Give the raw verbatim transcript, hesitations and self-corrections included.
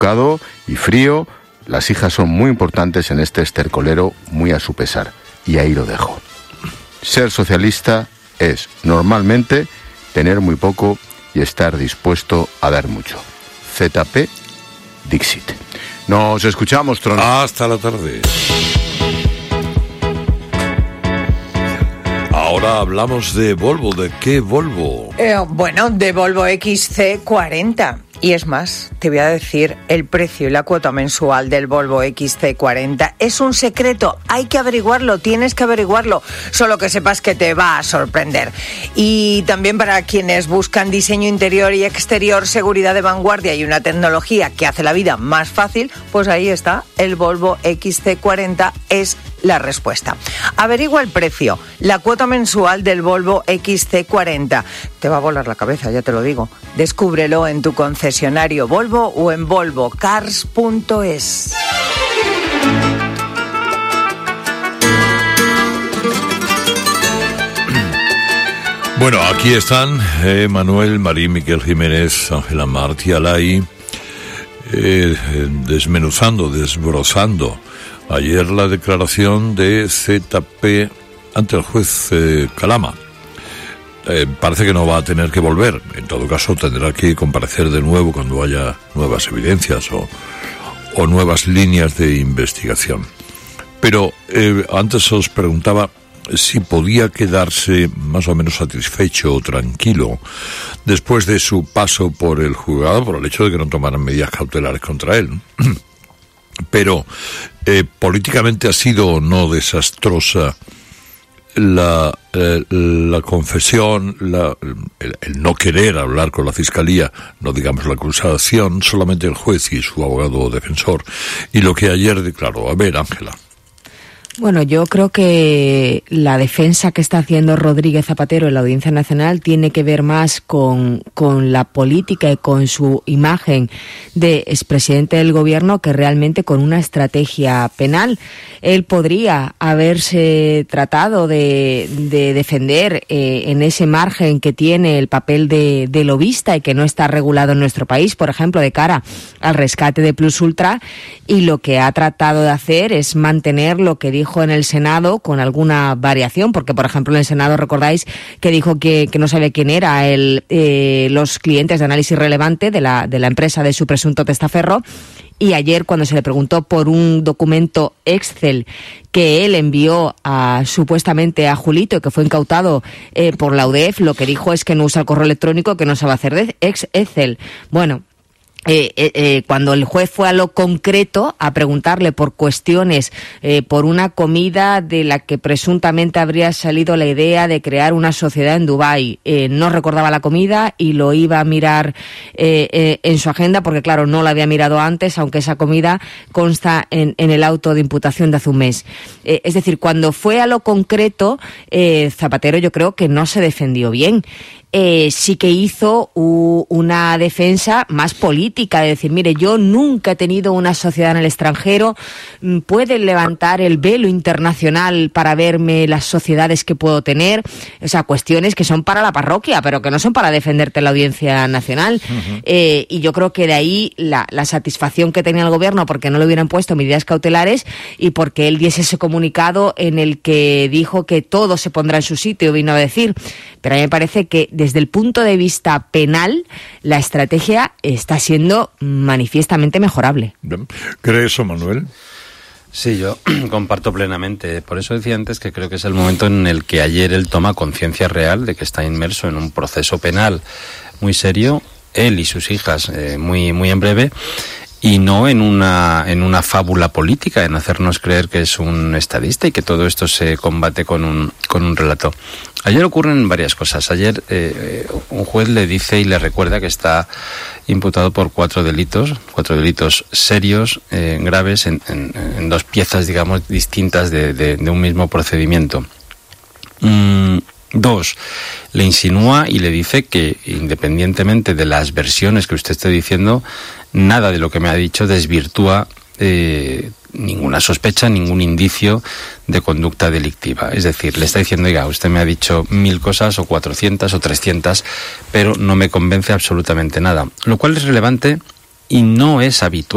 educado y frío. Las hijas son muy importantes en este estercolero, muy a su pesar. Y ahí lo dejo. Ser socialista es, normalmente, tener muy poco y estar dispuesto a dar mucho. Z P Dixit. Nos escuchamos, Tron. Hasta la tarde. Ahora hablamos de Volvo. ¿De qué Volvo? Eh, bueno, de Volvo X C cuarenta. Y es más, te voy a decir el precio y la cuota mensual del Volvo X C cuarenta. Es un secreto, hay que averiguarlo, tienes que averiguarlo, solo que sepas que te va a sorprender. Y también para quienes buscan diseño interior y exterior, seguridad de vanguardia y una tecnología que hace la vida más fácil, pues ahí está, el Volvo X C cuarenta es la respuesta. Averigua el precio, la cuota mensual del Volvo X C cuarenta. Te va a volar la cabeza, ya te lo digo. Descúbrelo en tu concesionario Volvo o en volvo cars punto es. Bueno, aquí están eh, Manuel, Marín, Miquel Jiménez, Ángela Martí, Alay, eh, desmenuzando, desbrozando ayer la declaración de Z P ante el juez eh, Calama. Eh, parece que no va a tener que volver. En todo caso, tendrá que comparecer de nuevo cuando haya nuevas evidencias o, o nuevas líneas de investigación. Pero eh, antes os preguntaba si podía quedarse más o menos satisfecho o tranquilo después de su paso por el juzgado, por el hecho de que no tomaran medidas cautelares contra él. Pero eh, políticamente ha sido o no desastrosa la eh, la confesión, la, el, el no querer hablar con la fiscalía, no digamos la acusación, solamente el juez y su abogado defensor, y lo que ayer declaró. A ver, Ángela. Bueno, yo creo que la defensa que está haciendo Rodríguez Zapatero en la Audiencia Nacional tiene que ver más con, con la política y con su imagen de expresidente del gobierno que realmente con una estrategia penal. Él podría haberse tratado de, de defender eh, en ese margen que tiene el papel de, de lobista y que no está regulado en nuestro país, por ejemplo, de cara al rescate de Plus Ultra, y lo que ha tratado de hacer es mantener lo que dijo en el Senado con alguna variación, porque por ejemplo en el Senado recordáis que dijo que, que no sabía quién era el, eh, los clientes de análisis relevante de la, de la empresa de su presunto testaferro, y ayer cuando se le preguntó por un documento Excel que él envió a, supuestamente a Julito, que fue incautado eh, por la U D E F, lo que dijo es que no usa el correo electrónico, que no sabe hacer de Excel. Bueno, Eh, eh, eh, cuando el juez fue a lo concreto a preguntarle por cuestiones, eh, por una comida de la que presuntamente habría salido la idea de crear una sociedad en Dubái, eh, no recordaba la comida y lo iba a mirar eh, eh, en su agenda porque claro, no la había mirado antes, aunque esa comida consta en, en el auto de imputación de hace un mes. Eh, es decir, cuando fue a lo concreto, eh, Zapatero yo creo que no se defendió bien. Eh, sí que hizo uh, una defensa más política, de decir, mire, yo nunca he tenido una sociedad en el extranjero, pueden levantar el velo internacional para verme las sociedades que puedo tener, o sea, cuestiones que son para la parroquia, pero que no son para defenderte en la Audiencia Nacional. Uh-huh. Eh, y yo creo que de ahí la, la satisfacción que tenía el gobierno porque no le hubieran puesto medidas cautelares y porque él diese ese comunicado en el que dijo que todo se pondrá en su sitio, vino a decir. Pero a mí me parece que desde el punto de vista penal, la estrategia está siendo manifiestamente mejorable. ¿Crees eso, Manuel? Sí, yo comparto plenamente. Por eso decía antes que creo que es el momento en el que ayer él toma conciencia real de que está inmerso en un proceso penal muy serio, él y sus hijas, eh, muy, muy en breve, y no en una en una fábula política, en hacernos creer que es un estadista y que todo esto se combate con un con un relato. Ayer ocurren varias cosas. Ayer eh, un juez le dice y le recuerda que está imputado por cuatro delitos, cuatro delitos serios, eh, graves, en, en, en dos piezas, digamos, distintas de, de, de un mismo procedimiento. Mm. Dos, le insinúa y le dice que independientemente de las versiones que usted esté diciendo, nada de lo que me ha dicho desvirtúa eh, ninguna sospecha, ningún indicio de conducta delictiva. Es decir, le está diciendo, oiga, usted me ha dicho mil cosas o cuatrocientas o trescientas, pero no me convence absolutamente nada. Lo cual es relevante y no es habitual.